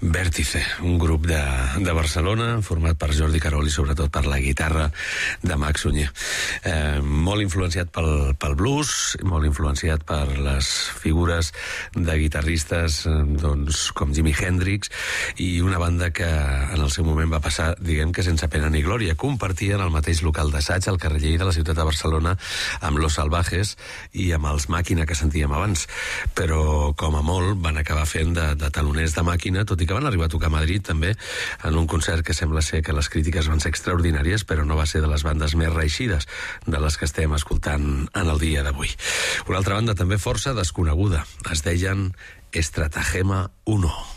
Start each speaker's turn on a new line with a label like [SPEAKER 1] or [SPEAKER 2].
[SPEAKER 1] Vértice, un grup de Barcelona format per Jordi Carol i sobretot per la guitarra de Max Sunyer. Molt influenciat pel blues, molt influenciat per les figures de guitarristes com Jimi Hendrix, i una banda que en el seu moment va passar, diguem que sense pena ni glòria. Compartien el mateix local d'assaig al carrer Lleida de la ciutat de Barcelona amb Los Salvajes i amb els Màquina que sentíem abans, però com a molt van acabar fent de taloners de Màquina, tot i que van arribar a tocar a Madrid també en un concert que sembla ser que les crítiques van ser extraordinàries, però no va ser de les bandes més reeixides de les que estem escoltant en el dia d'avui. Una altra banda també força desconeguda, es deien Estratagema 1.